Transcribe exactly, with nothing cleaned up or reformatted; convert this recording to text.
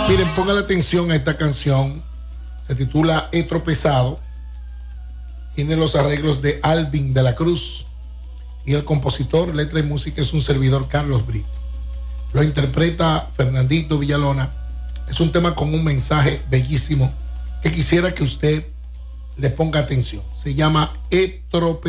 Miren, pongan atención a esta canción. Se titula He Tropezado. Tiene los arreglos de Alvin de la Cruz. Y el compositor, letra y música es un servidor, Carlos Brito. Lo interpreta Fernandito Villalona. Es un tema con un mensaje bellísimo que quisiera que usted le ponga atención. Se llama He Tropezado.